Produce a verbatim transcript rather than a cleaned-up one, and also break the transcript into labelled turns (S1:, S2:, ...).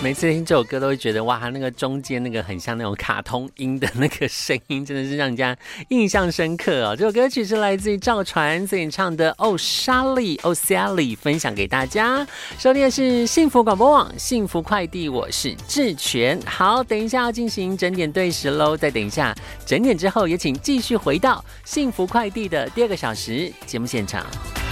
S1: 每次听这首歌都会觉得哇，它那个中间那个很像那种卡通音的那个声音，真的是让人家印象深刻哦。这首歌曲是来自于赵传所演唱的《哦莎莉哦 Sally》，分享给大家。收听的是幸福广播网幸福快递，我是志全。好，等一下要进行整点对时喽，再等一下整点之后，也请继续回到幸福快递的第二个小时节目现场。